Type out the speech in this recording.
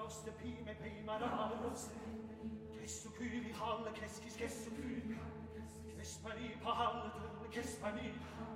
roste prima d'avance. Qu'est-ce que vi halle, qu'est-ce qui plus? Qu'est-ce pas ni pa halle, qu'est-ce pas ni?